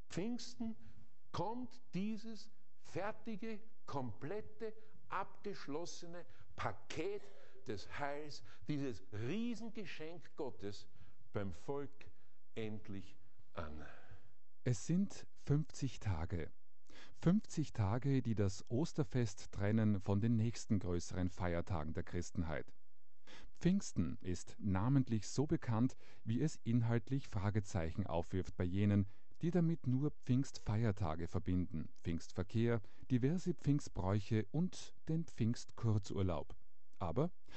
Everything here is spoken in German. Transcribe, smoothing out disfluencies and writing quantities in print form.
Pfingsten kommt dieses fertige, komplette, abgeschlossene Paket des Heils, dieses Riesengeschenk Gottes beim Volk endlich an. Es sind 50 Tage. 50 Tage, die das Osterfest trennen von den nächsten größeren Feiertagen der Christenheit. Pfingsten ist namentlich so bekannt, wie es inhaltlich Fragezeichen aufwirft bei jenen, die damit nur Pfingstfeiertage verbinden, Pfingstverkehr, diverse Pfingstbräuche und den Pfingstkurzurlaub. Aber